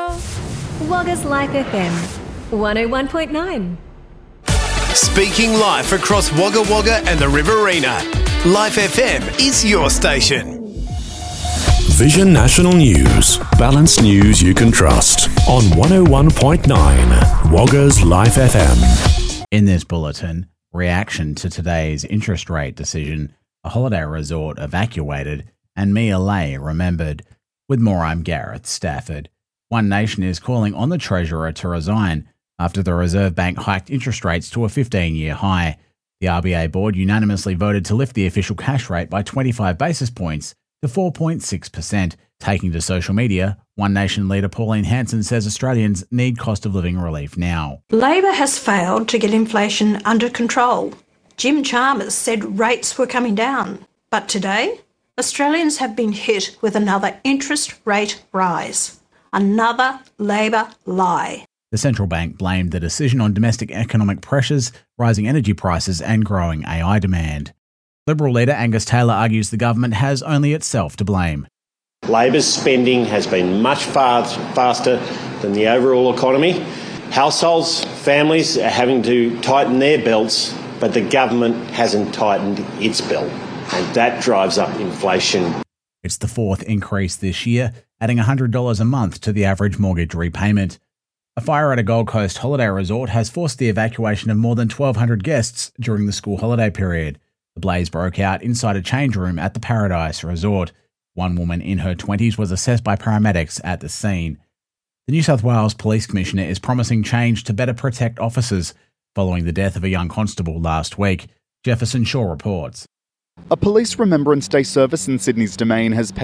Wagga's Life FM 101.9. Speaking live across Wagga Wagga and the Riverina, Life FM is your station. Vision National News. Balanced news you can trust on 101.9 Wagga's Life FM. In this bulletin, reaction to today's interest rate decision, a holiday resort evacuated, and Mia Lay remembered. With more, I'm Gareth Stafford. One Nation is calling on the Treasurer to resign after the Reserve Bank hiked interest rates to a 15-year high. The RBA board unanimously voted to lift the official cash rate by 25 basis points to 4.6%. Taking to social media, One Nation leader Pauline Hanson says Australians need cost of living relief now. Labor has failed to get inflation under control. Jim Chalmers said rates were coming down. But today, Australians have been hit with another interest rate rise. Another Labor lie. The central bank blamed the decision on domestic economic pressures, rising energy prices and growing AI demand. Liberal leader Angus Taylor argues the government has only itself to blame. Labor's spending has been much faster than the overall economy. Households, families are having to tighten their belts, but the government hasn't tightened its belt, and that drives up inflation. It's the fourth increase this year, adding $100 a month to the average mortgage repayment. A fire at a Gold Coast holiday resort has forced the evacuation of more than 1,200 guests during the school holiday period. The blaze broke out inside a change room at the Paradise Resort. One woman in her 20s was assessed by paramedics at the scene. The New South Wales Police Commissioner is promising change to better protect officers following the death of a young constable last week. Jefferson Shaw reports. A Police Remembrance Day service in Sydney's Domain has